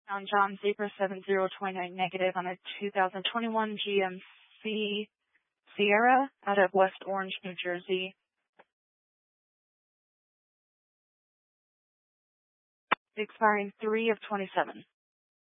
Found John Zebra 7029 negative on a 2021 GMC Sierra out of West Orange, New Jersey. Expiring 3 of 27.